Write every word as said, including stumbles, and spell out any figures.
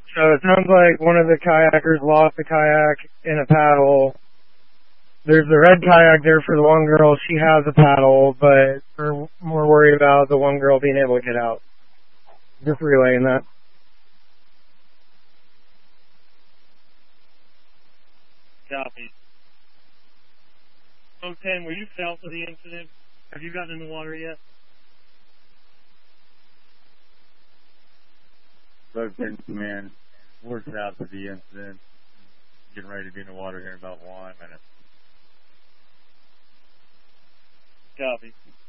So it sounds like one of the kayakers lost a kayak and a paddle. There's the red kayak there for the one girl. She has a paddle, but we're more worried about the one girl being able to get out. Just relaying that. Copy. Oh, ten, were you south of the incident? Have you gotten in the water yet? Low ten command. We're south of the incident. Getting ready to be in the water here in about one minute. Copy.